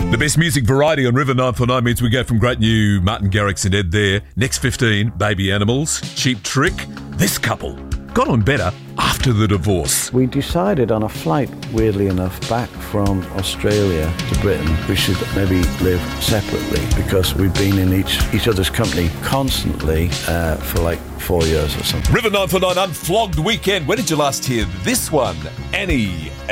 The best music variety on River 949 means we go from great new Martin Garrix and Ed there. Next 15, Baby Animals, Cheap Trick. This couple got on better after the divorce. We decided on a flight, weirdly enough, back from Australia to Britain, we should maybe live separately because we've been in each other's company constantly for like 4 years or something. River 949 Unflogged Weekend. When did you last hear this one? Annie